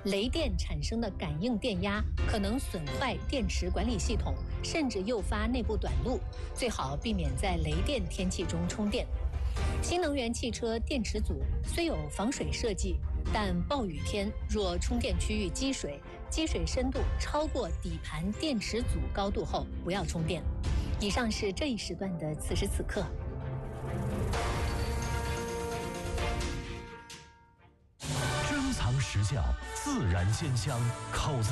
雷电产生的感应电压可能损坏电池管理系统，甚至诱发内部短路，最好避免在雷电天气中充电。新能源汽车电池组虽有防水设计，但暴雨天若充电区域积水，积水深度超过底盘电池组高度后，不要充电。以上是这一时段的此时此刻。 珍藏实教，自然鲜香，口子